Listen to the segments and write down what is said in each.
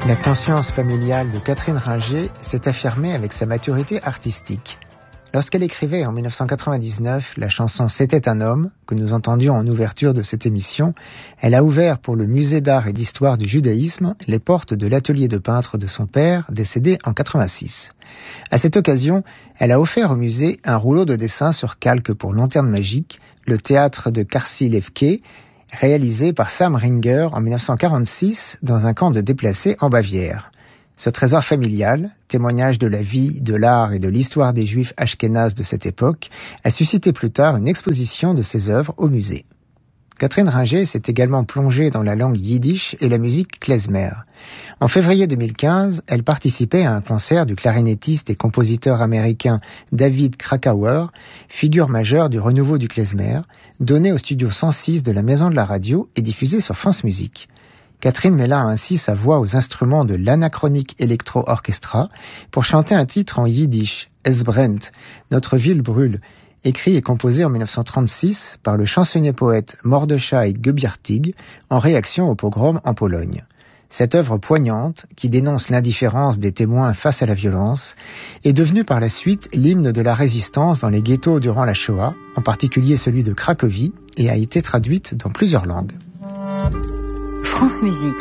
La conscience familiale de Catherine Ringer s'est affirmée avec sa maturité artistique. Lorsqu'elle écrivait en 1999 la chanson « C'était un homme » que nous entendions en ouverture de cette émission, elle a ouvert pour le Musée d'art et d'histoire du judaïsme les portes de l'atelier de peintre de son père, décédé en 86. À cette occasion, elle a offert au musée un rouleau de dessins sur calque pour Lanterne magique, le théâtre de Karsi-Levke, réalisé par Sam Ringer en 1946 dans un camp de déplacés en Bavière. Ce trésor familial, témoignage de la vie, de l'art et de l'histoire des Juifs ashkénazes de cette époque, a suscité plus tard une exposition de ses œuvres au musée. Catherine Ringer s'est également plongée dans la langue yiddish et la musique klezmer. En février 2015, elle participait à un concert du clarinettiste et compositeur américain David Krakauer, figure majeure du renouveau du klezmer, donné au studio 106 de la Maison de la Radio et diffusé sur France Musique. Catherine mêla ainsi sa voix aux instruments de l'Anachronic Electro Orchestra pour chanter un titre en yiddish, Es brennt, Notre ville brûle, écrit et composé en 1936 par le chansonnier-poète Mordechai Gebiertig en réaction au pogrom en Pologne. Cette œuvre poignante, qui dénonce l'indifférence des témoins face à la violence, est devenue par la suite l'hymne de la résistance dans les ghettos durant la Shoah, en particulier celui de Cracovie, et a été traduite dans plusieurs langues. France Musique.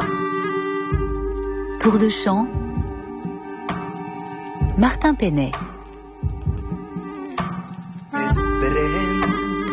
Tour de chant. Martin Penet.